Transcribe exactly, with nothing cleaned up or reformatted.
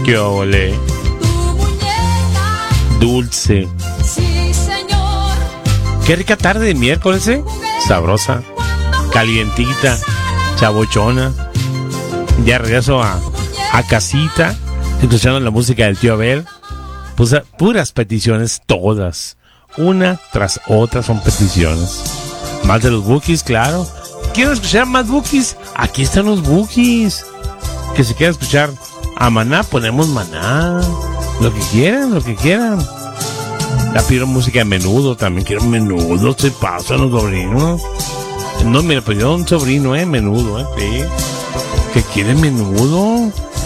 ¡Qué ole! Dulce. Sí, señor. Qué rica tarde de miércoles, ¿eh? Sabrosa, calientita, chabochona. Ya regreso a, a casita, escuchando la música del tío Abel. Pues, puras peticiones, todas. Una tras otra son peticiones. Más de los Bookies, claro. ¿Quieren escuchar más Bookies? Aquí están los Bookies. Que si quieren escuchar a Maná, ponemos Maná. Lo que quieran, lo que quieran. Ya pidieron música de Menudo, también quiero Menudo. Se pasan los sobrinos. No, mira, pues yo un sobrino, eh, Menudo, eh, sí. Que quiere Menudo.